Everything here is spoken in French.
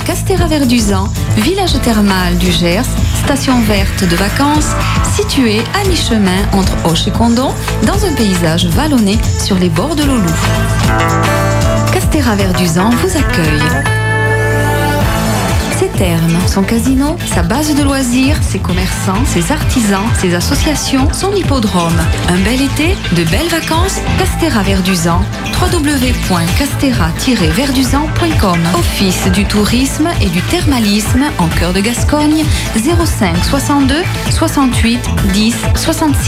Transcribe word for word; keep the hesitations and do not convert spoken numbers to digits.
Castéra-Verduzan, village thermal du Gers, station verte de vacances, située à mi-chemin entre Auch et Condom, dans un paysage vallonné sur les bords de l'Aulou. Castéra-Verduzan vous accueille. Ses thermes, son casino, sa base de loisirs, ses commerçants, ses artisans, ses associations, son hippodrome. Un bel été, de belles vacances, Castéra-Verduzan, w w w point castéra tiret verduzan point com. Office du tourisme et du thermalisme en cœur de Gascogne, zéro cinq soixante-deux soixante-huit dix soixante-six.